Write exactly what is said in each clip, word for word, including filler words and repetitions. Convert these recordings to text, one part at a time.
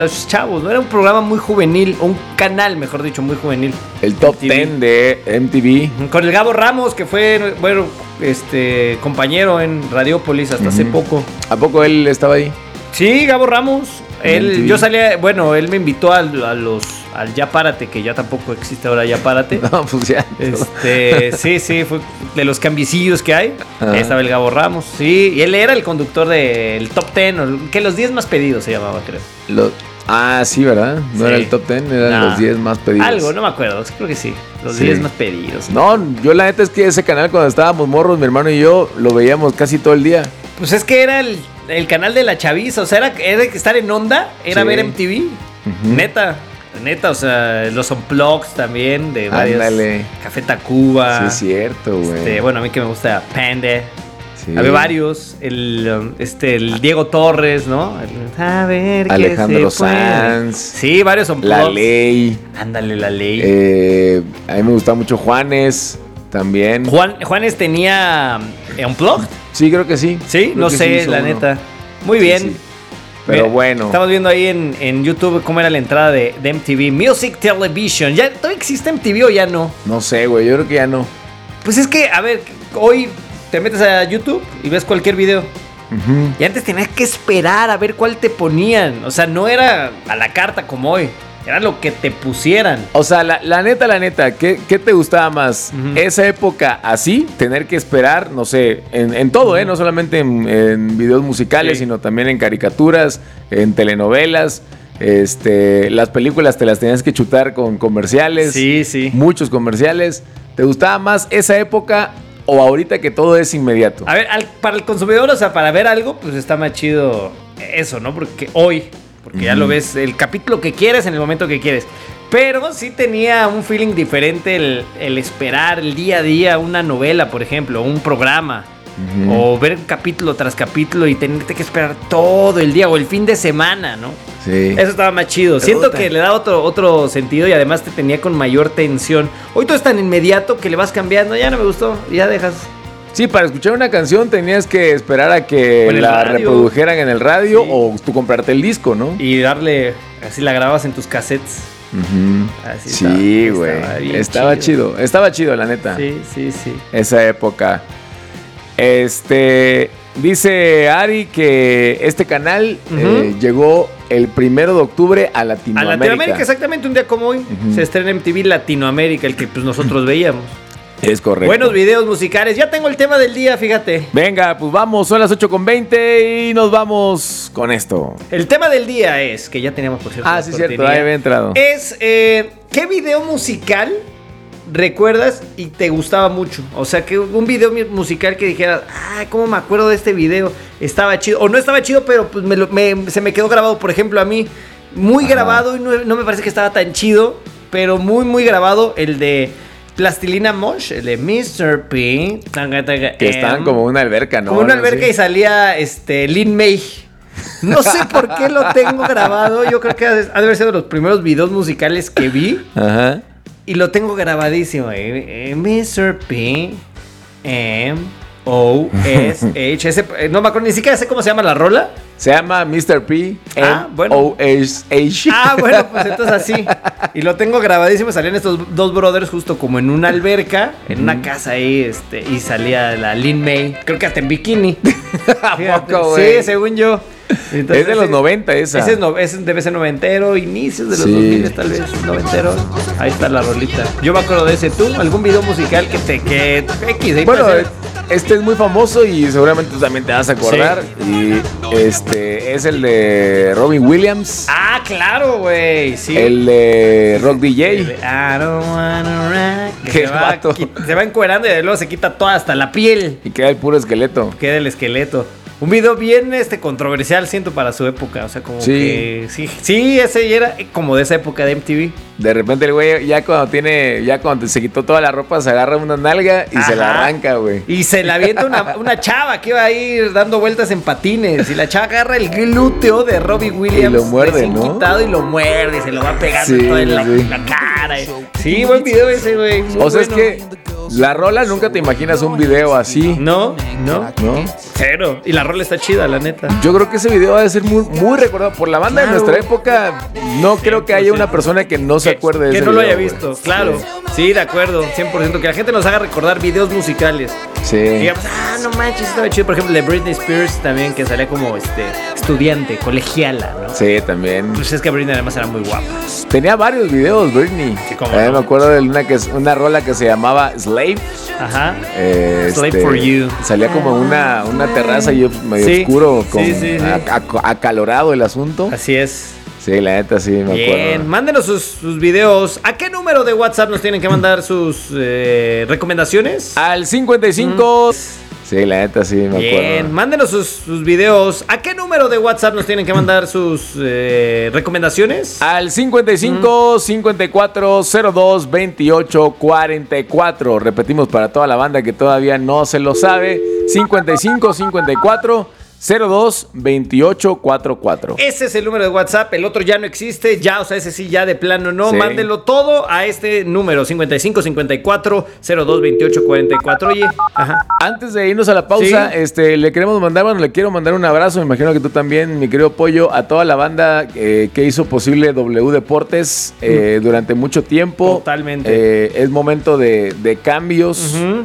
los chavos, ¿no? Era un programa muy juvenil, un canal, mejor dicho, muy juvenil. El Top diez de M T V. Con el Gabo Ramos, que fue, bueno, este, compañero en Radiópolis hasta uh-huh. hace poco. ¿A poco él estaba ahí? Sí, Gabo Ramos. Él, yo salía, bueno, él me invitó a, a los, al Ya Párate, que ya tampoco existe ahora Ya Párate. No, pues ya. Este, sí, sí, fue de los cambicillos que hay. Ajá. Estaba el Gabo Ramos, sí. Y él era el conductor del Top diez, que los diez más pedidos se llamaba, creo. Los, ah, sí, ¿verdad? No sí. Era el Top diez, eran no. los diez más pedidos. Algo, no me acuerdo, creo que sí. Los sí. diez más pedidos. No, yo la neta es que ese canal cuando estábamos morros, mi hermano y yo, lo veíamos casi todo el día. Pues es que era el, el canal de la chaviza, o sea, era, era estar en onda, era sí. ver M T V, uh-huh. neta, neta, o sea, los Unplugged también, de varios. Ándale. Café Tacuba. Sí, es cierto, güey. Este, bueno, a mí que me gusta Panda. Sí. Había varios, el, este, el Diego Torres, ¿no? El, a ver, Alejandro Sanz. Sí, varios Unplugged. La Ley. Ándale, La Ley. Eh, a mí me gustaba mucho Juanes, también. Juan, Juanes tenía Unplugged. Sí, creo que sí. Sí, creo no sé, sí, la uno. neta. Muy bien. Sí, sí. Pero Mira, bueno. Estamos viendo ahí en, en YouTube cómo era la entrada de, de M T V. Music Television. ¿Ya todavía existe M T V o ya no? No sé, güey. Yo creo que ya no. Pues es que, a ver, hoy te metes a YouTube y ves cualquier video. Uh-huh. Y antes tenías que esperar a ver cuál te ponían. O sea, no era a la carta como hoy. Era lo que te pusieran. O sea, la, la neta, la neta, ¿qué, qué te gustaba más? Uh-huh. Esa época así, tener que esperar, no sé, en, en todo, uh-huh. ¿eh? No solamente en, en videos musicales, sí. sino también en caricaturas, en telenovelas. Este, las películas te las tenías que chutar con comerciales. Sí, sí. Muchos comerciales. ¿Te gustaba más esa época o ahorita que todo es inmediato? A ver, al, para el consumidor, o sea, para ver algo, pues está más chido eso, ¿no? Porque hoy... Porque uh-huh. ya lo ves, el capítulo que quieres en el momento que quieres. Pero sí tenía un feeling diferente el, el esperar el día a día una novela, por ejemplo, un programa. Uh-huh. O ver capítulo tras capítulo y tenerte que esperar todo el día o el fin de semana, ¿no? Sí. Eso estaba más chido. Siento que le da otro, otro sentido y además te tenía con mayor tensión. Hoy todo es tan inmediato que le vas cambiando. Ya no me gustó, ya dejas... Sí, para escuchar una canción tenías que esperar a que la radio. reprodujeran en el radio sí. o tú comprarte el disco, ¿no? Y darle, así la grababas en tus cassettes. Uh-huh. Así sí, güey. Estaba, estaba chido. chido. Estaba chido, la neta. Sí, sí, sí. Esa época. Este, dice Ari que este canal uh-huh. eh, llegó el primero de octubre a Latinoamérica. A Latinoamérica, exactamente, un día como hoy. Uh-huh. Se estrena M T V Latinoamérica, el que pues nosotros veíamos. Es correcto. Buenos videos musicales. Ya tengo el tema del día, fíjate. Venga, pues vamos, son las ocho con veinte y nos vamos con esto. El tema del día es, que ya teníamos por cierto. Ah, sí, cierto, ahí había entrado. Es, eh, ¿qué video musical recuerdas y te gustaba mucho? O sea, que un video musical que dijeras, ah, ¿cómo me acuerdo de este video? Estaba chido. O no estaba chido, pero pues me lo, me, se me quedó grabado, por ejemplo, a mí. Muy Ajá. grabado y no, no me parece que estaba tan chido, pero muy, muy grabado el de... Plastilina Mosh, el de mister P. Que estaban como una alberca, ¿no? Como una alberca y salía este, Lin May. No sé por qué lo tengo grabado. Yo creo que ha de haber sido de los primeros videos musicales que vi. Ajá. Y lo tengo grabadísimo. Eh. mister P. M. O. S. H. Ese, no me acuerdo, ni siquiera sé cómo se llama la rola. Se llama mister P. Ah, bueno. O. S. H. Ah, bueno, pues entonces así. Y lo tengo grabadísimo. Salían estos dos brothers justo como en una alberca, en mm. una casa ahí, este, y salía la Lin May. Creo que hasta en bikini. ¿A poco, güey? Sí, según yo. Entonces, es de los noventa esa. Ese, es no, ese debe ser noventero, inicios de los sí. dos mil tal vez, noventero. Ahí está la rolita. Yo me acuerdo de ese. ¿Tú? ¿Algún video musical que te... que X, ahí bueno, este es muy famoso y seguramente tú también te vas a acordar. Sí. Y este es el de Robin Williams. Ah, claro, güey. Sí. El de Rock D J. El de I don't wanna rock. Qué se, va, se va encuerando y luego se quita toda hasta la piel. Y queda el puro esqueleto. Queda el esqueleto. Un video bien este controversial, siento, para su época. O sea, como sí. que... Sí, sí, ese ya era como de esa época de M T V. De repente el güey ya cuando tiene, ya cuando se quitó toda la ropa, se agarra una nalga y Ajá. se la arranca, güey. Y se la avienta una, una chava que iba a ir dando vueltas en patines. Y la chava agarra el glúteo de Robbie Williams. Y lo muerde, ¿no? Quitado y lo muerde, y se lo va pegando sí, toda en la, sí. la cara. Sí, buen video ese, güey. O sea, bueno. es que la rola nunca te imaginas un video así. No, no, no. Cero. Y la rola está chida, la neta. Yo creo que ese video va a ser muy, muy recordado. Por la banda claro. de nuestra época, no creo cien por ciento que haya una persona que no se acuerde de que ese no video. Que no lo haya visto, claro. Sí. sí, de acuerdo, cien por ciento. Que la gente nos haga recordar videos musicales. Sí. Y digamos, ah, no manches, estaba chido. Por ejemplo, de Britney Spears también, que salía como este estudiante, colegiala, ¿no? Sí, también. Pues es que Britney además era muy guapa. Tenía varios videos, Britney. Sí, como. No. Me acuerdo de una, que, una rola que se llamaba Slave. Ajá. Eh, Slave este, for You. Salía como una, una terraza y medio sí. oscuro, con sí, sí, sí. A, a, acalorado el asunto. Así es. Sí, la neta sí, me Bien, acuerdo. Bien, mándenos sus, sus videos. ¿A qué número de WhatsApp nos tienen que mandar sus eh, recomendaciones? Al cincuenta y cinco. Mm. Sí, la neta sí, me Bien, acuerdo. Bien, mándenos sus, sus videos. ¿A qué número de WhatsApp nos tienen que mandar sus eh, recomendaciones? Al cincuenta y cinco, mm. cincuenta y cuatro, cero dos, veintiocho, cuarenta y cuatro. Repetimos para toda la banda que todavía no se lo sabe. cincuenta y cinco, cincuenta y cuatro, cero dos, veintiocho, cuarenta y cuatro. Ese es el número de WhatsApp, el otro ya no existe, ya, o sea, ese sí ya de plano no, sí. Mándenlo todo a este número, cincuenta y cinco, cincuenta y cuatro, cero dos, veintiocho, cuarenta y cuatro. Oye, ajá. Antes de irnos a la pausa, ¿sí? este, le queremos mandar, bueno, le quiero mandar un abrazo, me imagino que tú también, mi querido Pollo, a toda la banda eh, que hizo posible W Deportes eh, mm. durante mucho tiempo. Totalmente. Eh, es momento de, de cambios. Uh-huh.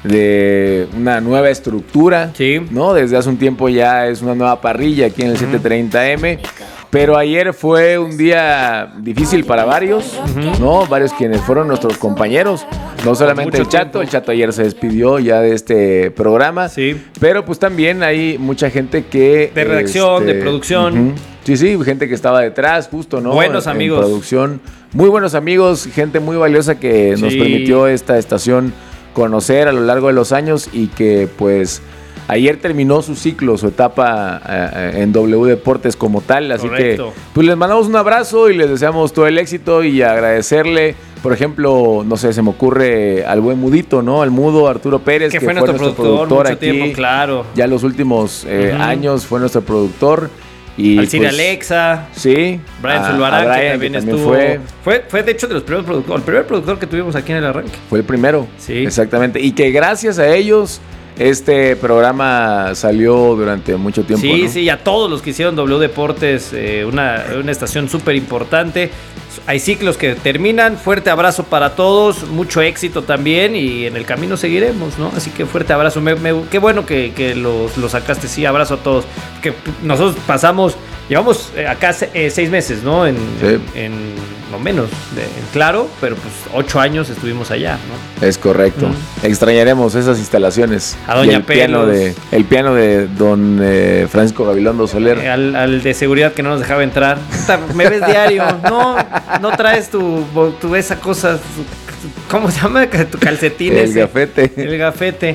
De una nueva estructura, sí. ¿no? Desde hace un tiempo ya es una nueva parrilla aquí en el uh-huh. setecientos treinta eme. Pero ayer fue un día difícil para varios, uh-huh. ¿no? Varios quienes fueron nuestros compañeros. No solamente el Chato, tiempo. el Chato ayer se despidió ya de este programa. Sí. Pero pues también hay mucha gente que... De redacción, este, de producción. Uh-huh. Sí, sí, gente que estaba detrás, justo, ¿no? Buenos en, amigos. En producción. Muy buenos amigos, gente muy valiosa que sí. nos permitió esta estación conocer a lo largo de los años y que pues ayer terminó su ciclo, su etapa eh, en W Deportes como tal, así Correcto. que pues les mandamos un abrazo y les deseamos todo el éxito y agradecerle, por ejemplo, no sé, se me ocurre al buen Mudito, ¿no? Al Mudo Arturo Pérez, que, que fue, fue nuestro, nuestro productor, productor aquí, tiempo, claro. Ya los últimos eh, uh-huh. años fue nuestro productor. Y Alcide pues, Alexa, sí, Brian Zulbarán, que también, que también estuvo. Fue, fue, fue de hecho de los primeros productores, el primer productor que tuvimos aquí en el arranque. Fue el primero, sí. Exactamente. Y que gracias a ellos este programa salió durante mucho tiempo. Sí, ¿no? sí, y a todos los que hicieron W Deportes, eh, una, una estación súper importante. Hay ciclos que terminan, fuerte abrazo para todos, mucho éxito también y en el camino seguiremos, ¿no? Así que fuerte abrazo, me, me, qué bueno que, que lo, lo sacaste, sí, abrazo a todos. Que nosotros pasamos, llevamos acá eh, seis meses, ¿no? En, sí. en, en no menos, de, en claro, pero pues ocho años estuvimos allá, ¿no? Es correcto. Mm. Extrañaremos esas instalaciones. A Doña y el piano de El piano de don eh, Francisco Gabilondo Soler. Eh, al, al de seguridad que no nos dejaba entrar. Me ves diario, no, no traes tu, tu esa cosa, ¿cómo se llama? Tu calcetín El ese. gafete. El gafete.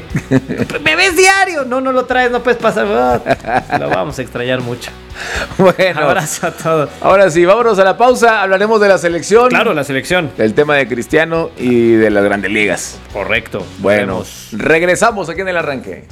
Me ves diario, no, no lo traes, no puedes pasar. Oh, lo vamos a extrañar mucho. Bueno, abrazo a todos. Ahora sí, vámonos a la pausa. Hablaremos de la selección. Claro, la selección. Del tema de Cristiano y de las grandes ligas. Correcto. Bueno, Vemos. regresamos aquí en el arranque.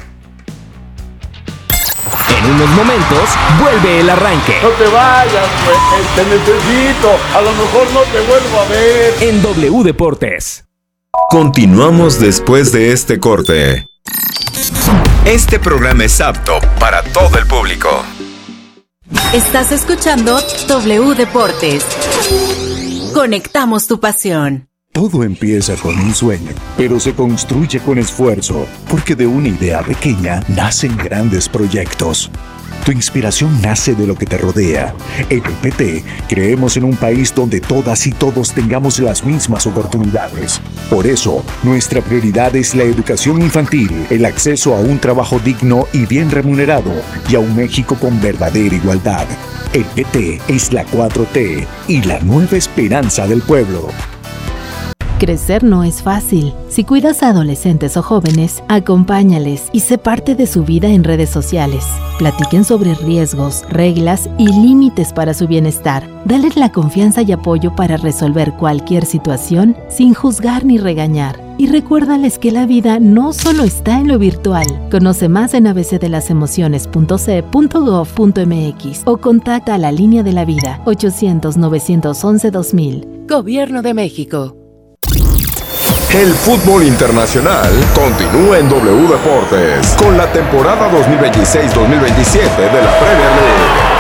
En unos momentos vuelve el arranque. No te vayas, güey, te necesito. A lo mejor no te vuelvo a ver. En W Deportes. Continuamos después de este corte. Este programa es apto para todo el público. Estás escuchando W Deportes. Conectamos tu pasión. Todo empieza con un sueño, pero se construye con esfuerzo, porque de una idea pequeña nacen grandes proyectos. Tu inspiración nace de lo que te rodea. En el P T creemos en un país donde todas y todos tengamos las mismas oportunidades. Por eso, nuestra prioridad es la educación infantil, el acceso a un trabajo digno y bien remunerado, y a un México con verdadera igualdad. El P T es la cuatro T y la nueva esperanza del pueblo. Crecer no es fácil. Si cuidas a adolescentes o jóvenes, acompáñales y sé parte de su vida en redes sociales. Platiquen sobre riesgos, reglas y límites para su bienestar. Dales la confianza y apoyo para resolver cualquier situación sin juzgar ni regañar. Y recuérdales que la vida no solo está en lo virtual. Conoce más en a b c de las emociones punto c e punto gov punto m x o contacta a la Línea de la Vida ochocientos, novecientos once, dos mil. Gobierno de México. El fútbol internacional continúa en W Deportes con la temporada dos mil veintiséis dos mil veintisiete de la Premier League.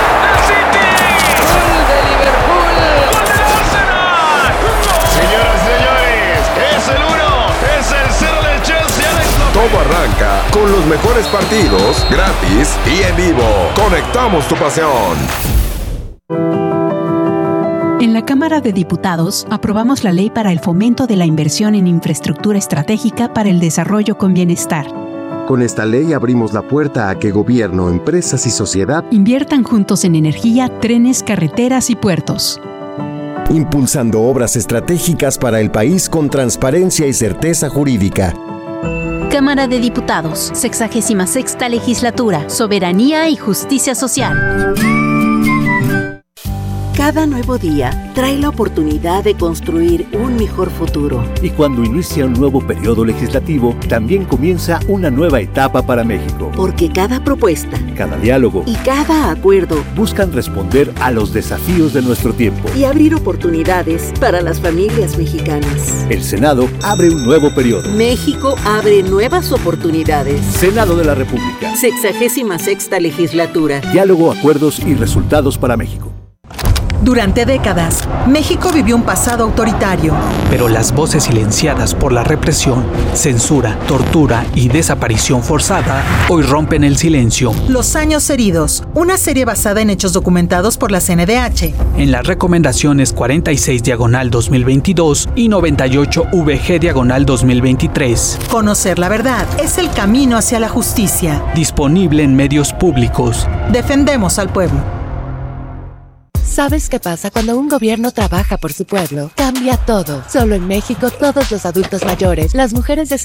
Todo arranca con los mejores partidos, gratis y en vivo. Conectamos tu pasión. En la Cámara de Diputados aprobamos la ley para el fomento de la inversión en infraestructura estratégica para el desarrollo con bienestar. Con esta ley abrimos la puerta a que gobierno, empresas y sociedad inviertan juntos en energía, trenes, carreteras y puertos. Impulsando obras estratégicas para el país con transparencia y certeza jurídica. Cámara de Diputados, sexagésima sexta legislatura, soberanía y justicia social. Cada nuevo día trae la oportunidad de construir un mejor futuro. Y cuando inicia un nuevo periodo legislativo, también comienza una nueva etapa para México. Porque cada propuesta, cada diálogo y cada acuerdo buscan responder a los desafíos de nuestro tiempo y abrir oportunidades para las familias mexicanas. El Senado abre un nuevo periodo. México abre nuevas oportunidades. Senado de la República. Sexagésima sexta legislatura. Diálogo, acuerdos y resultados para México. Durante décadas, México vivió un pasado autoritario. Pero las voces silenciadas por la represión, censura, tortura y desaparición forzada hoy rompen el silencio. Los años heridos, una serie basada en hechos documentados por la C N D H. En las recomendaciones cuarenta y seis diagonal dos mil veintidós y noventa y ocho V G diagonal dos mil veintitrés. Conocer la verdad es el camino hacia la justicia. Disponible en medios públicos. Defendemos al pueblo. ¿Sabes qué pasa cuando un gobierno trabaja por su pueblo? Cambia todo. Solo en México, todos los adultos mayores, las mujeres de